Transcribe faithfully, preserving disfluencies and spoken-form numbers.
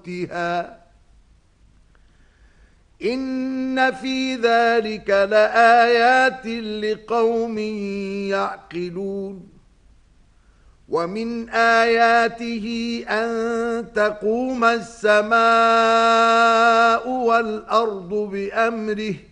موتها إن في ذلك لآيات لقوم يعقلون ومن آياته أن تقوم السماء والأرض بأمره